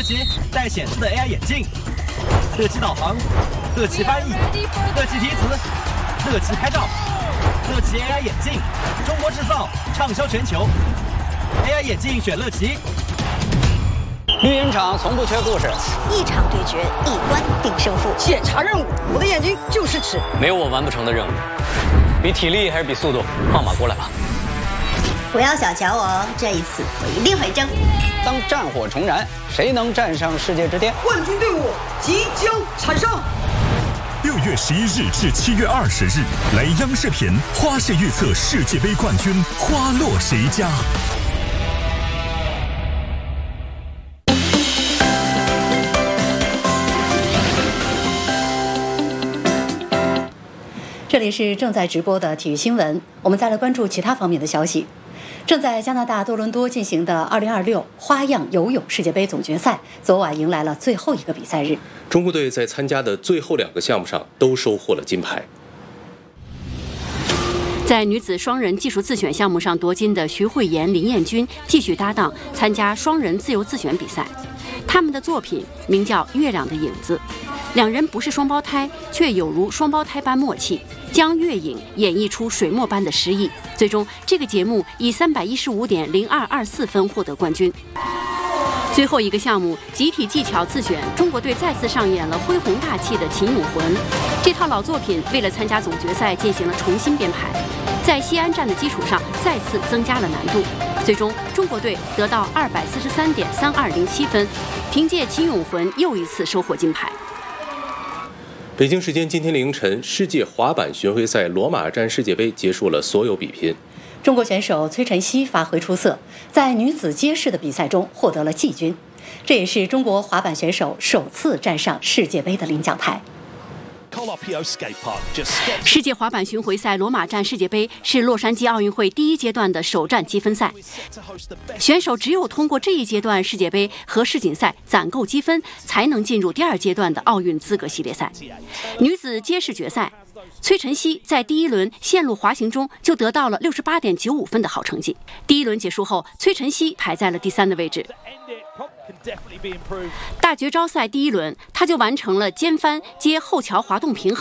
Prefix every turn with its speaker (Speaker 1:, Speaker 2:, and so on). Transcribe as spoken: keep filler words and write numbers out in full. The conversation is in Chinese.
Speaker 1: 乐奇带显示的 A I 眼镜，乐奇导航，乐奇翻译，乐奇提词，乐奇拍照，乐奇 A I 眼镜，中国制造，畅销全球。A I 眼镜选乐奇。
Speaker 2: 绿茵场从不缺故事，
Speaker 3: 一场对决，一关定胜负。
Speaker 4: 检查任务，我的眼睛就是尺，
Speaker 2: 没有我完不成的任务。比体力还是比速度？放马过来吧！
Speaker 3: 不要小瞧我哦，这一次我一定会争。
Speaker 2: 当战火重燃，谁能站上世界之巅？
Speaker 4: 冠军队伍即将产生。
Speaker 5: 六月十一日至七月二十日，来央视频花式预测世界杯冠军花落谁家？
Speaker 6: 这里是正在直播的体育新闻，我们再来关注其他方面的消息。正在加拿大多伦多进行的二零二六花样游泳世界杯总决赛，昨晚迎来了最后一个比赛日。
Speaker 7: 中国队在参加的最后两个项目上都收获了金牌。
Speaker 8: 在女子双人技术自选项目上夺金的徐慧妍、林彦君继续搭档参加双人自由自选比赛，他们的作品名叫《月亮的影子》。两人不是双胞胎，却有如双胞胎般默契，将月影演绎出水墨般的诗意。最终，这个节目以三百一十五点零二二四分获得冠军。最后一个项目集体技巧自选，中国队再次上演了恢宏大气的秦俑魂。这套老作品为了参加总决赛进行了重新编排，在西安站的基础上再次增加了难度。最终，中国队得到二百四十三点三二零七分，凭借秦俑魂又一次收获金牌。
Speaker 7: 北京时间今天凌晨，世界滑板巡回赛罗马站世界杯结束了所有比拼。
Speaker 6: 中国选手崔晨曦发挥出色，在女子街式的比赛中获得了季军，这也是中国滑板选手首次站上世界杯的领奖台。
Speaker 8: 世界滑板巡回赛罗马站世界杯是洛杉矶奥运会第一阶段的首站积分赛，选手只有通过这一阶段世界杯和世锦赛攒够积分，才能进入第二阶段的奥运资格系列赛。女子街式决赛，崔晨曦在第一轮线路滑行中就得到了六十八点九五分的好成绩。第一轮结束后，崔晨曦排在了第三的位置。大绝招赛第一轮，他就完成了肩翻接后桥滑动平衡。